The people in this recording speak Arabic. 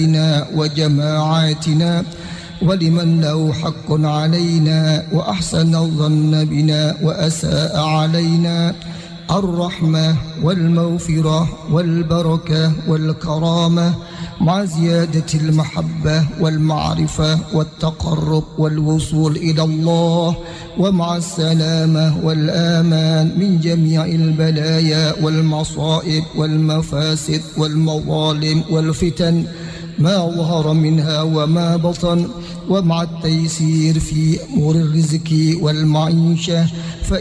وجماعاتنا ولمن له حق علينا وأحسن الظن بنا وأساء علينا الرحمة والمغفرة والبركة والكرامة مع زيادة المحبة والمعرفة والتقرب والوصول إلى الله ومع السلامة والآمان من جميع البلايا والمصائب والمفاسد والمظالم والفتن ما ظهر منها وما بطن ومع التيسير في أمور الرزق والمعيشة